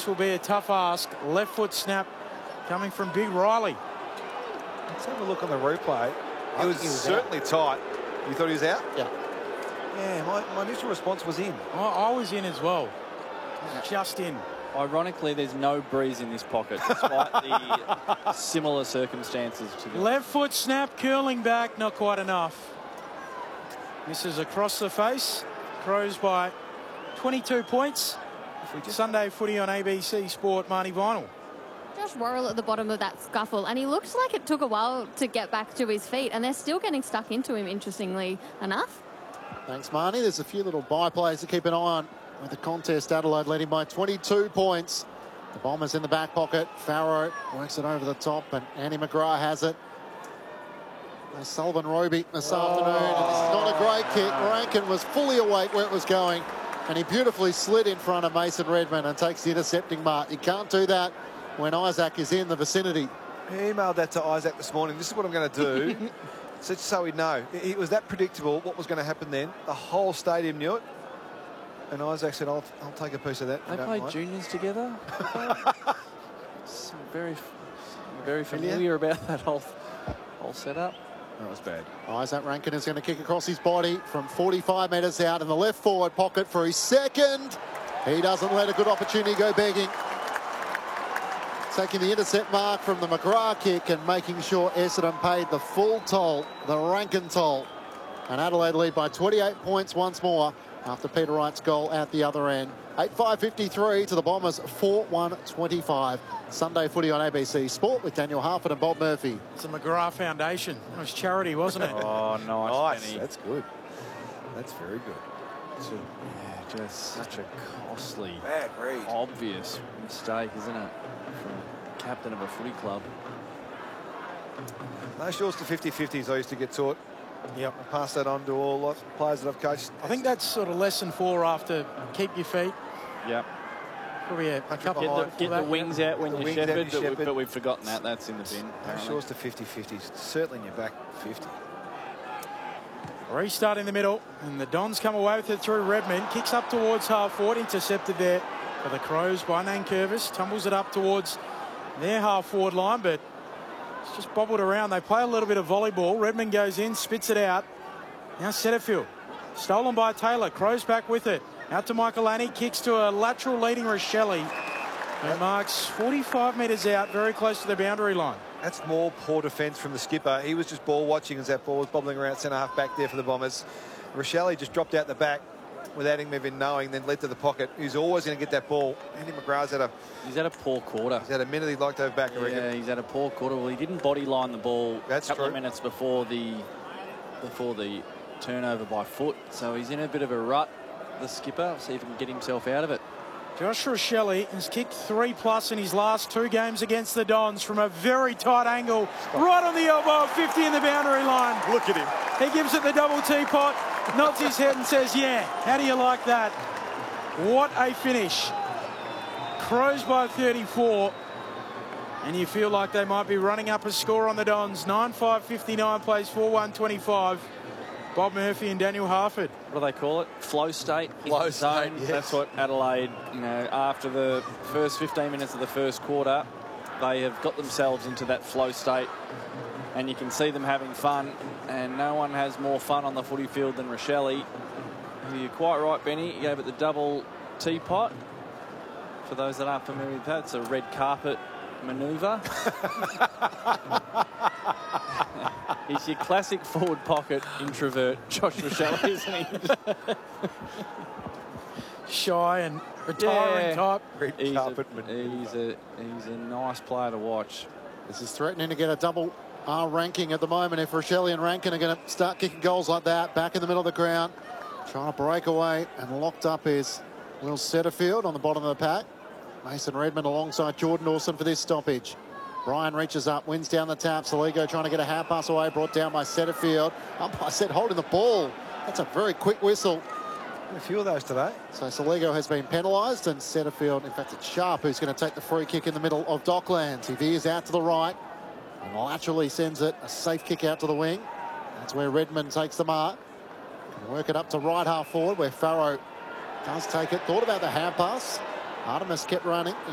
points will be a tough ask. Left foot snap coming from Big Riley. Let's have a look on the replay. It was certainly tight. You thought he was out? Yeah. Yeah, my initial response was in. I was in as well. Just in. Ironically, there's no breeze in this pocket, despite the similar circumstances to the Left foot snap, curling back, not quite enough. Misses across the face. Crows by 22 points. Sunday footy on ABC Sport, Marnie Vinyl. Josh Worrell at the bottom of that scuffle, and he looked like it took a while to get back to his feet, and they're still getting stuck into him, interestingly enough. Thanks, Marnie. There's a few little byplays to keep an eye on with the contest. Adelaide leading by 22 points. The Bombers in the back pocket. Farrow works it over the top, and Andy McGrath has it. There's Sullivan Roby this afternoon, and this is not a great kick. Rankin was fully awake where it was going, and he beautifully slid in front of Mason Redman and takes the intercepting mark. You can't do that when Isaac is in the vicinity. He emailed that to Isaac this morning. This is what I'm going to do. So he'd know. It was that predictable what was going to happen then. The whole stadium knew it. And Isaac said, I'll take a piece of that. They played juniors together. very familiar about that whole setup. That was bad. Isaac Rankin is going to kick across his body from 45 metres out in the left forward pocket for his second. He doesn't let a good opportunity go begging. Taking the intercept mark from the McGrath kick and making sure Essendon paid the full toll, the Rankin toll. And Adelaide lead by 28 points once more after Peter Wright's goal at the other end. 8-5-53 to the Bombers, 4-1-25. Sunday footy on ABC Sport with Daniel Harford and Bob Murphy. It's the McGrath Foundation. It was charity, wasn't it? Oh, nice. Benny. That's good. That's very good. Just such a costly, Bad read. obvious mistake, isn't it? From captain of a footy club. No shorts to 50-50s I used to get taught. Yep. I pass that on to all players that I've coached. I think that's sort of lesson 4 after keep your feet. Yep. Probably a couple Get the wings out when you shepherd, shepherd. but we've forgotten that. That's in the bin. No shorts to 50-50s. Certainly in your back 50. Restart in the middle, and the Dons come away with it through Redmond. Kicks up towards half forward, intercepted there for the Crows by Nankervis. Tumbles it up towards their half forward line, but it's just bobbled around. They play a little bit of volleyball. Redmond goes in, spits it out. Now Setterfield. Stolen by Taylor. Crows back with it. Out to Michael Annie. Kicks to a lateral leading Rochelle. Who marks 45 metres out, very close to the boundary line. That's more poor defence from the skipper. He was just ball watching as that ball was bobbling around centre half back there for the Bombers. Rochelle just dropped out the back without him even knowing, then led to the pocket. He's always going to get that ball. Andy McGrath's He's had a poor quarter. He's had a minute he'd like to have back, I reckon. Yeah, he's had a poor quarter. Well, he didn't body line the ball a couple of minutes before the turnover by foot. So he's in a bit of a rut, the skipper. See if he can get himself out of it. Josh Rochelle has kicked 3+ in his last 2 games against the Dons from a very tight angle, right on the elbow of 50 in the boundary line. Look at him. He gives it the double teapot, nods his head and says, yeah, how do you like that? What a finish. Crows by 34, and you feel like they might be running up a score on the Dons. 9-5-59 plays 4-1-25. Bob Murphy and Daniel Harford. What do they call it? Flow state. Flow state, yes. That's what Adelaide, after the first 15 minutes of the first quarter, they have got themselves into that flow state. And you can see them having fun. And no one has more fun on the footy field than Rochelle. You're quite right, Benny. He gave it the double teapot. For those that aren't familiar with that, it's a red carpet manoeuvre. He's your classic forward pocket introvert, Josh Rochelle, isn't he? Shy and retiring type. Red carpet maneuver. He's a nice player to watch. This is threatening to get a double R ranking at the moment if Rochelle and Rankin are going to start kicking goals like that. Back in the middle of the ground, trying to break away, and locked up is Will Setterfield on the bottom of the pack. Mason Redmond alongside Jordan Dawson for this stoppage. Brian reaches up, wins down the tap. Saligo trying to get a half pass away, brought down by Setterfield. Umpire said holding the ball. That's a very quick whistle. A few of those today. So Saligo has been penalised, and Setterfield, in fact it's Sharp who's going to take the free kick in the middle of Docklands. He veers out to the right and laterally sends it, a safe kick out to the wing. That's where Redmond takes the mark. Can work it up to right half forward where Farrow does take it. Thought about the hand pass. Artemis kept running.